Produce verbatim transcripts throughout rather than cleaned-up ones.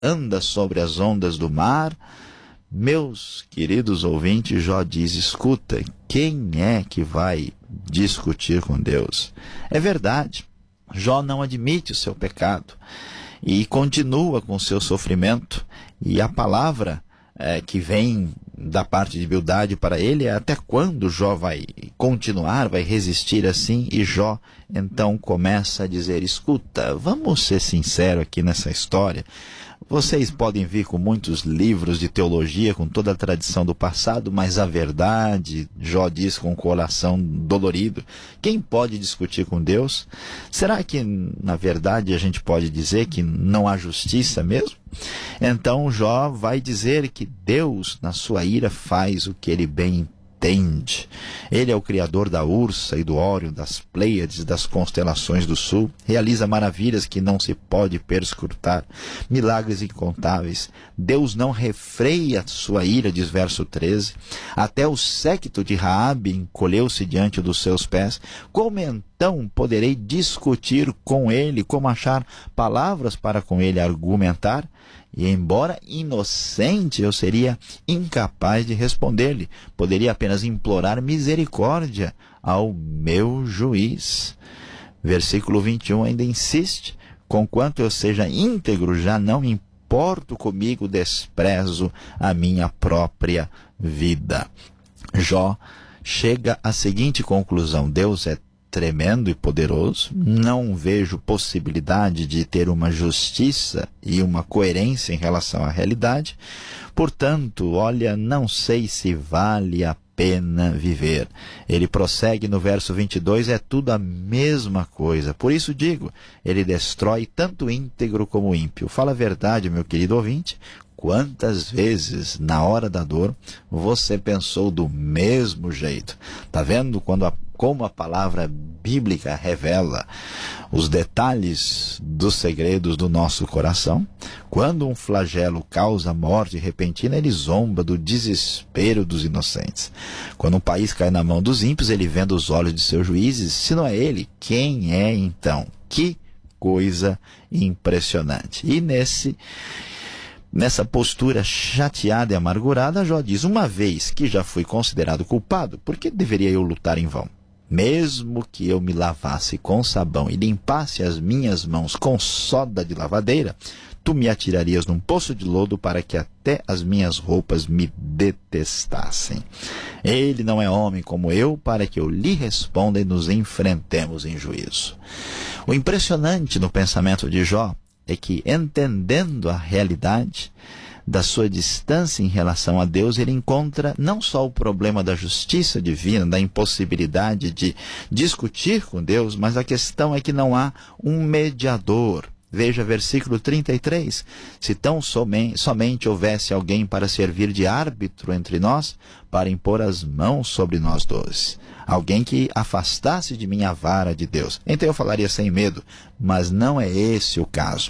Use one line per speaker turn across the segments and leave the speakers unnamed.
anda sobre as ondas do mar. Meus queridos ouvintes, Jó diz, escuta, quem é que vai discutir com Deus? É verdade, Jó não admite o seu pecado e continua com o seu sofrimento, e a palavra é, que vem da parte de Bildade para ele é até quando Jó vai continuar, vai resistir assim, e Jó então começa a dizer, escuta, vamos ser sinceros aqui nessa história. Vocês podem vir com muitos livros de teologia, com toda a tradição do passado, mas a verdade, Jó diz com o coração dolorido, quem pode discutir com Deus? Será que, na verdade, a gente pode dizer que não há justiça mesmo? Então Jó vai dizer que Deus, na sua ira, faz o que ele bem entende. Ele é o criador da Ursa e do Órion, das Pleiades, das constelações do sul, realiza maravilhas que não se pode perscrutar, milagres incontáveis. Deus não refreia sua ira, diz verso treze, até o séquito de Raabe encolheu-se diante dos seus pés. Como então poderei discutir com ele, como achar palavras para com ele argumentar? E embora inocente, eu seria incapaz de responder-lhe. Poderia apenas implorar misericórdia ao meu juiz. Versículo vinte e um ainda insiste, conquanto eu seja íntegro, já não importo comigo, desprezo a minha própria vida. Jó chega à seguinte conclusão, Deus é tremendo e poderoso, não vejo possibilidade de ter uma justiça e uma coerência em relação à realidade, portanto, olha, não sei se vale a pena viver. Ele prossegue no verso vinte e dois, é tudo a mesma coisa, por isso digo, ele destrói tanto o íntegro como o ímpio. Fala a verdade, meu querido ouvinte, quantas vezes, na hora da dor, você pensou do mesmo jeito? Tá vendo quando a como a palavra bíblica revela os detalhes dos segredos do nosso coração? Quando um flagelo causa morte repentina, ele zomba do desespero dos inocentes. Quando um país cai na mão dos ímpios, ele venda os olhos de seus juízes. Se não é ele, quem é então? Que coisa impressionante. E nesse... Nessa postura chateada e amargurada, Jó diz, uma vez que já fui considerado culpado, por que deveria eu lutar em vão? Mesmo que eu me lavasse com sabão e limpasse as minhas mãos com soda de lavadeira, tu me atirarias num poço de lodo para que até as minhas roupas me detestassem. Ele não é homem como eu para que eu lhe responda e nos enfrentemos em juízo. O impressionante no pensamento de Jó é que, entendendo a realidade da sua distância em relação a Deus, ele encontra não só o problema da justiça divina, da impossibilidade de discutir com Deus, mas a questão é que não há um mediador. Veja versículo trinta e três, se tão somente, somente houvesse alguém para servir de árbitro entre nós, para impor as mãos sobre nós dois. Alguém que afastasse de mim a vara de Deus. Então eu falaria sem medo, mas não é esse o caso.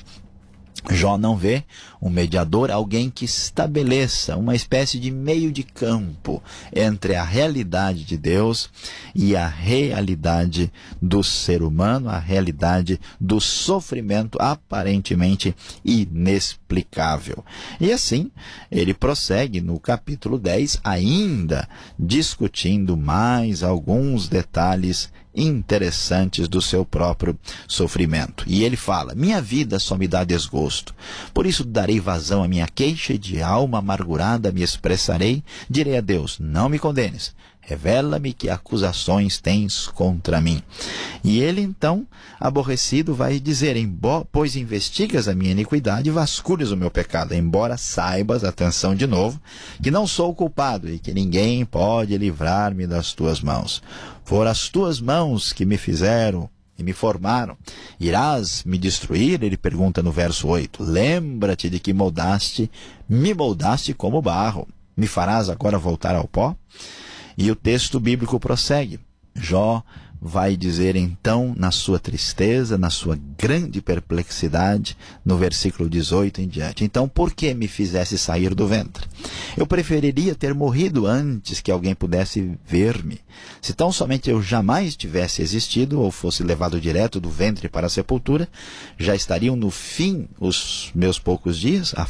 Jó não vê um mediador, alguém que estabeleça uma espécie de meio de campo entre a realidade de Deus e a realidade do ser humano, a realidade do sofrimento aparentemente inexplicável. E assim, ele prossegue no capítulo dez, ainda discutindo mais alguns detalhes interessantes do seu próprio sofrimento. E ele fala, minha vida só me dá desgosto, por isso darei vazão à minha queixa e de alma amargurada me expressarei, direi a Deus, não me condenes, revela-me que acusações tens contra mim. E ele então, aborrecido, vai dizer, embora, pois investigas a minha iniquidade e vasculhas o meu pecado, embora saibas, atenção de novo, que não sou culpado e que ninguém pode livrar-me das tuas mãos. Foram as tuas mãos que me fizeram e me formaram. Irás me destruir? Ele pergunta no verso oito. Lembra-te de que moldaste, me moldaste como barro. Me farás agora voltar ao pó? E o texto bíblico prossegue. Jó vai dizer então, na sua tristeza, na sua grande perplexidade, no versículo dezoito em diante: então, por que me fizesse sair do ventre? Eu preferiria ter morrido antes que alguém pudesse ver-me. Se tão somente eu jamais tivesse existido, ou fosse levado direto do ventre para a sepultura, já estariam no fim os meus poucos dias. A